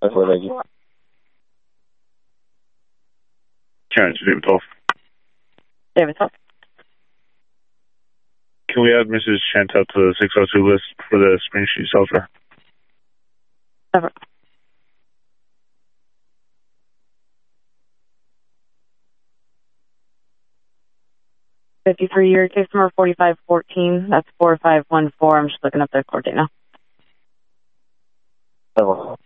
That's what I do. Karen, David Toff. David Toff. Can we add Mrs. Chantel to the 602 list for the Spring Street shelter? Never. $53-year case number 4514. That's 4514. I'm just looking up the court date now. Never.